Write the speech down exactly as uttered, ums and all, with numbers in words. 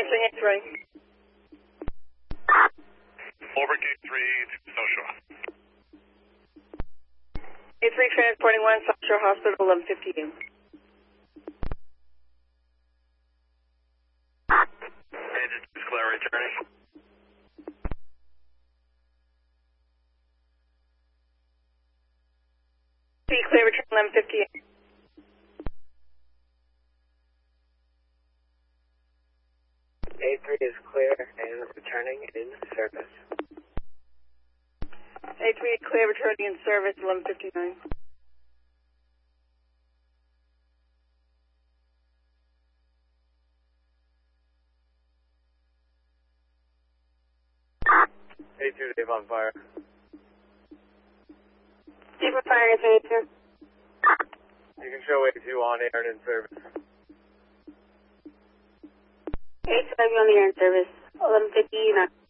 Experiencing A three. Over gate three to South Shore. A three transporting one, South Shore Hospital, eleven fifty-eight. Agent is clear returning. Be clear, return eleven fifty-eight. A three is clear and returning in service. A three clear, returning in service, eleven fifty-nine. A two, Dave on fire. Dave on fire, it's A two. You can show A two on air and in service. A two on the air in service, eleven fifty-nine.